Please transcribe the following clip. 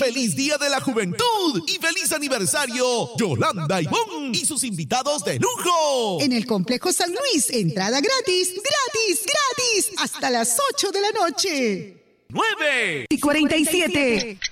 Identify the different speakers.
Speaker 1: ¡Feliz Día de la Juventud! ¡Y feliz aniversario, Yolanda Ivón y sus invitados de lujo!
Speaker 2: En el Complejo San Luis, entrada gratis, gratis, gratis, hasta las 8 de la noche.
Speaker 1: 9
Speaker 3: y 47.